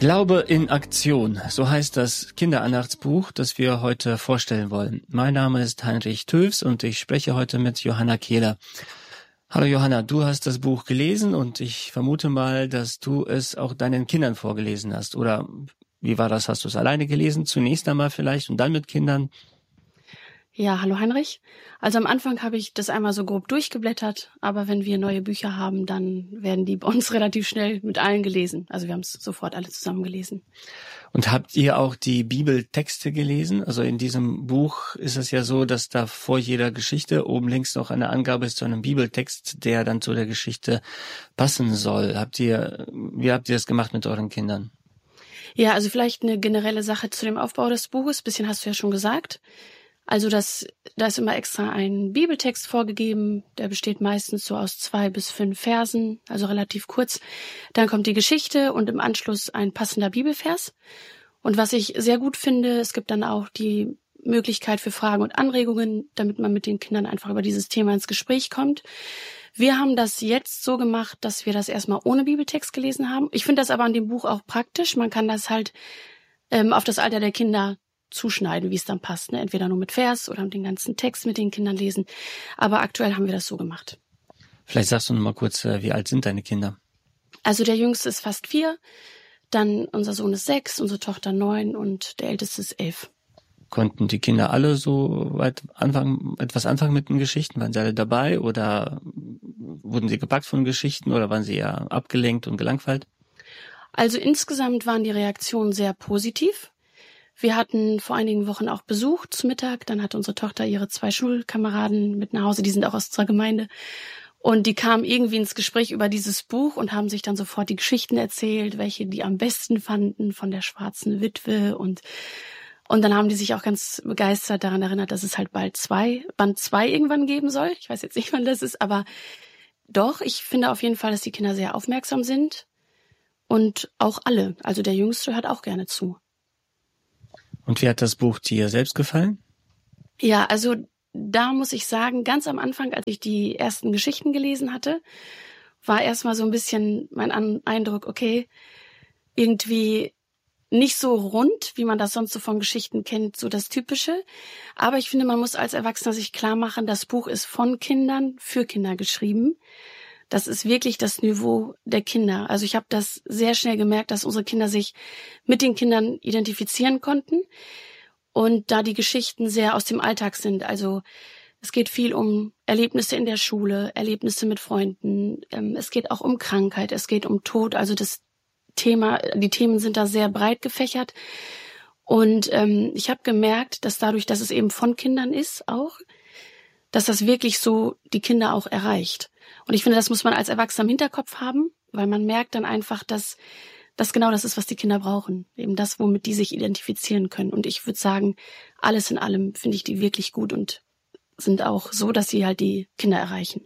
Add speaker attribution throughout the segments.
Speaker 1: Glaube in Aktion, so heißt das Kinderandachtsbuch, das wir heute vorstellen wollen. Mein Name ist Heinrich Töfs und ich spreche heute mit Johanna Kehler. Hallo Johanna, du hast das Buch gelesen und ich vermute mal, dass du es auch deinen Kindern vorgelesen hast. Oder wie war das? Hast du es alleine gelesen? Zunächst einmal vielleicht und dann mit Kindern?
Speaker 2: Ja, hallo Heinrich. Also am Anfang habe ich das einmal so grob durchgeblättert, aber wenn wir neue Bücher haben, dann werden die bei uns relativ schnell mit allen gelesen. Also wir haben es sofort alle zusammen gelesen.
Speaker 1: Und habt ihr auch die Bibeltexte gelesen? Also in diesem Buch ist es ja so, dass da vor jeder Geschichte oben links noch eine Angabe ist zu einem Bibeltext, der dann zu der Geschichte passen soll. Wie habt ihr das gemacht mit euren Kindern?
Speaker 2: Ja, also vielleicht eine generelle Sache zu dem Aufbau des Buches. Ein bisschen hast du ja schon gesagt. Also da ist immer extra ein Bibeltext vorgegeben, der besteht meistens so aus 2 bis 5 Versen, also relativ kurz. Dann kommt die Geschichte und im Anschluss ein passender Bibelvers. Und was ich sehr gut finde, es gibt dann auch die Möglichkeit für Fragen und Anregungen, damit man mit den Kindern einfach über dieses Thema ins Gespräch kommt. Wir haben das jetzt so gemacht, dass wir das erstmal ohne Bibeltext gelesen haben. Ich finde das aber an dem Buch auch praktisch. Man kann das halt auf das Alter der Kinder zuschneiden, wie es dann passt. Ne? Entweder nur mit Vers oder den ganzen Text mit den Kindern lesen. Aber aktuell haben wir das so gemacht.
Speaker 1: Vielleicht sagst du noch mal kurz, wie alt sind deine Kinder?
Speaker 2: Also der Jüngste ist fast 4, dann unser Sohn ist 6, unsere Tochter 9 und der Älteste ist 11.
Speaker 1: Konnten die Kinder alle so weit etwas anfangen mit den Geschichten? Waren sie alle dabei oder wurden sie gepackt von Geschichten oder waren sie eher abgelenkt und gelangweilt?
Speaker 2: Also insgesamt waren die Reaktionen sehr positiv. Wir hatten vor einigen Wochen auch Besuch zu Mittag. Dann hat unsere Tochter ihre 2 Schulkameraden mit nach Hause. Die sind auch aus unserer Gemeinde. Und die kamen irgendwie ins Gespräch über dieses Buch und haben sich dann sofort die Geschichten erzählt, welche die am besten fanden von der schwarzen Witwe. Und dann haben die sich auch ganz begeistert daran erinnert, dass es halt bald Band 2 irgendwann geben soll. Ich weiß jetzt nicht, wann das ist, aber doch, ich finde auf jeden Fall, dass die Kinder sehr aufmerksam sind. Und auch alle. Also der Jüngste hört auch gerne zu.
Speaker 1: Und wie hat das Buch dir selbst gefallen?
Speaker 2: Ja, also da muss ich sagen, ganz am Anfang, als ich die ersten Geschichten gelesen hatte, war erstmal so ein bisschen mein Eindruck, okay, irgendwie nicht so rund, wie man das sonst so von Geschichten kennt, so das Typische. Aber ich finde, man muss als Erwachsener sich klar machen, das Buch ist von Kindern für Kinder geschrieben. Das ist wirklich das Niveau der Kinder. Also ich habe das sehr schnell gemerkt, dass unsere Kinder sich mit den Kindern identifizieren konnten und da die Geschichten sehr aus dem Alltag sind. Also es geht viel um Erlebnisse in der Schule, Erlebnisse mit Freunden. Es geht auch um Krankheit, es geht um Tod. Also die Themen sind da sehr breit gefächert. Und ich habe gemerkt, dass dadurch, dass es eben von Kindern ist auch, dass das wirklich so die Kinder auch erreicht. Und ich finde, das muss man als Erwachsener im Hinterkopf haben, weil man merkt dann einfach, dass das genau das ist, was die Kinder brauchen. Eben das, womit die sich identifizieren können. Und ich würde sagen, alles in allem finde ich die wirklich gut und sind auch so, dass sie halt die Kinder erreichen.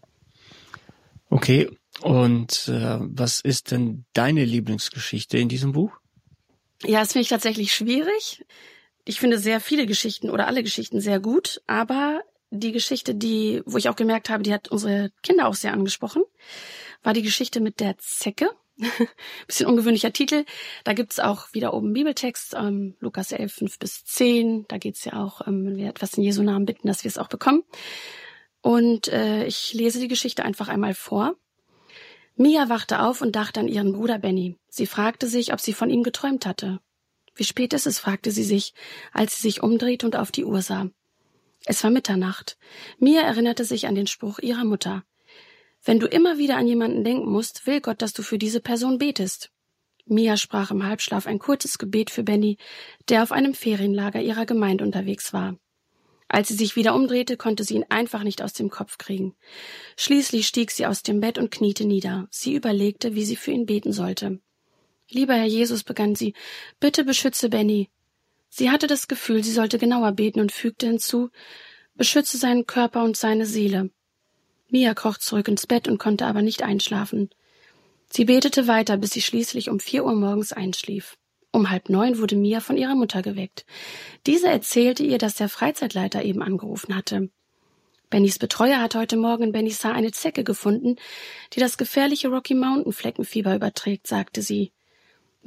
Speaker 1: Okay, und was ist denn deine Lieblingsgeschichte in diesem Buch?
Speaker 2: Ja, das finde ich tatsächlich schwierig. Ich finde sehr viele Geschichten oder alle Geschichten sehr gut, aber die Geschichte, wo ich auch gemerkt habe, die hat unsere Kinder auch sehr angesprochen, war die Geschichte mit der Zecke. Bisschen ungewöhnlicher Titel. Da gibt's auch wieder oben Bibeltext, Lukas 11, 5-10. Da geht's ja auch, wenn wir etwas in Jesu Namen bitten, dass wir es auch bekommen. Und ich lese die Geschichte einfach einmal vor. Mia wachte auf und dachte an ihren Bruder Benny. Sie fragte sich, ob sie von ihm geträumt hatte. Wie spät ist es, fragte sie sich, als sie sich umdrehte und auf die Uhr sah. Es war Mitternacht. Mia erinnerte sich an den Spruch ihrer Mutter. Wenn du immer wieder an jemanden denken musst, will Gott, dass du für diese Person betest. Mia sprach im Halbschlaf ein kurzes Gebet für Benny, der auf einem Ferienlager ihrer Gemeinde unterwegs war. Als sie sich wieder umdrehte, konnte sie ihn einfach nicht aus dem Kopf kriegen. Schließlich stieg sie aus dem Bett und kniete nieder. Sie überlegte, wie sie für ihn beten sollte. Lieber Herr Jesus, begann sie, bitte beschütze Benny. Sie hatte das Gefühl, sie sollte genauer beten und fügte hinzu, beschütze seinen Körper und seine Seele. Mia kroch zurück ins Bett und konnte aber nicht einschlafen. Sie betete weiter, bis sie schließlich um 4 Uhr morgens einschlief. Um 8:30 wurde Mia von ihrer Mutter geweckt. Diese erzählte ihr, dass der Freizeitleiter eben angerufen hatte. Bennys Betreuer hat heute Morgen in Bennysar eine Zecke gefunden, die das gefährliche Rocky Mountain Fleckenfieber überträgt, sagte sie.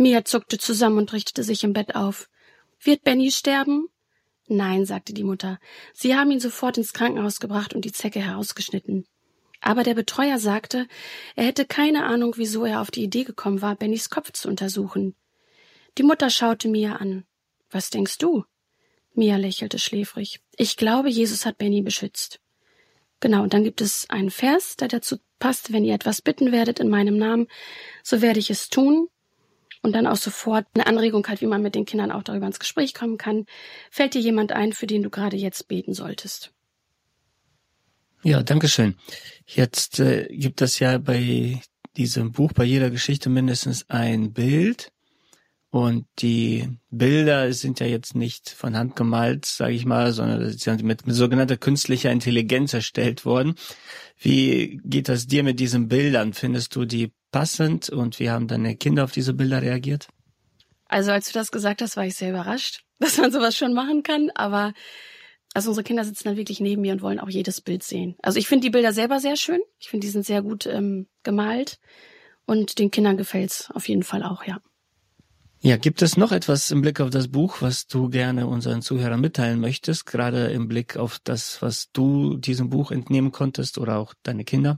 Speaker 2: Mia zuckte zusammen und richtete sich im Bett auf. Wird Benny sterben? Nein, sagte die Mutter. Sie haben ihn sofort ins Krankenhaus gebracht und die Zecke herausgeschnitten. Aber der Betreuer sagte, er hätte keine Ahnung, wieso er auf die Idee gekommen war, Bennys Kopf zu untersuchen. Die Mutter schaute Mia an. Was denkst du? Mia lächelte schläfrig. Ich glaube, Jesus hat Benny beschützt. Genau, und dann gibt es einen Vers, der dazu passt, wenn ihr etwas bitten werdet in meinem Namen, so werde ich es tun. Und dann auch sofort eine Anregung hat, wie man mit den Kindern auch darüber ins Gespräch kommen kann. Fällt dir jemand ein, für den du gerade jetzt beten solltest?
Speaker 1: Ja, danke schön. Jetzt gibt es ja bei diesem Buch, bei jeder Geschichte mindestens ein Bild. Und die Bilder sind ja jetzt nicht von Hand gemalt, sage ich mal, sondern sind mit sogenannter künstlicher Intelligenz erstellt worden. Wie geht das dir mit diesen Bildern? Findest du die passend und wie haben deine Kinder auf diese Bilder reagiert?
Speaker 2: Also als du das gesagt hast, war ich sehr überrascht, dass man sowas schon machen kann. Aber also unsere Kinder sitzen dann wirklich neben mir und wollen auch jedes Bild sehen. Also ich finde die Bilder selber sehr schön. Ich finde, die sind sehr gut gemalt. Und den Kindern gefällt's auf jeden Fall auch, ja.
Speaker 1: Ja, gibt es noch etwas im Blick auf das Buch, was du gerne unseren Zuhörern mitteilen möchtest, gerade im Blick auf das, was du diesem Buch entnehmen konntest oder auch deine Kinder?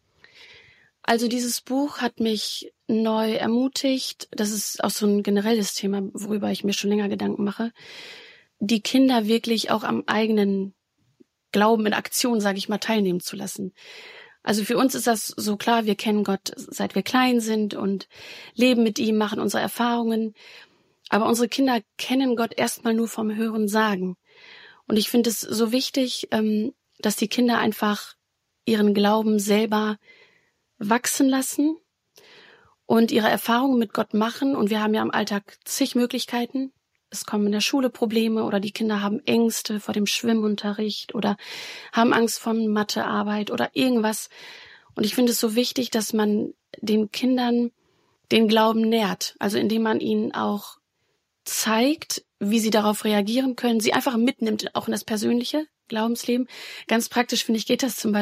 Speaker 2: Also dieses Buch hat mich neu ermutigt. Das ist auch so ein generelles Thema, worüber ich mir schon länger Gedanken mache. Die Kinder wirklich auch am eigenen Glauben in Aktion, sage ich mal, teilnehmen zu lassen. Also für uns ist das so klar, wir kennen Gott, seit wir klein sind und leben mit ihm, machen unsere Erfahrungen. Aber unsere Kinder kennen Gott erstmal nur vom Hören sagen. Und ich finde es so wichtig, dass die Kinder einfach ihren Glauben selber wachsen lassen und ihre Erfahrungen mit Gott machen. Und wir haben ja im Alltag zig Möglichkeiten. Es kommen in der Schule Probleme oder die Kinder haben Ängste vor dem Schwimmunterricht oder haben Angst vor Mathearbeit oder irgendwas. Und ich finde es so wichtig, dass man den Kindern den Glauben nährt. Also indem man ihnen auch zeigt, wie sie darauf reagieren können, sie einfach mitnimmt, auch in das persönliche Glaubensleben. Ganz praktisch, finde ich, geht das zum Beispiel